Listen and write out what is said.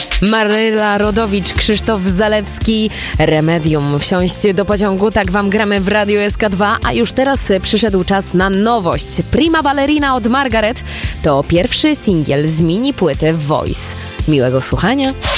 Maryla Rodowicz, Krzysztof Zalewski, Remedium. Wsiąść do pociągu, tak wam gramy w Radiu SK2, a już teraz przyszedł czas na nowość. Prima Ballerina od Margaret to pierwszy singiel z mini płyty Voice. Miłego słuchania.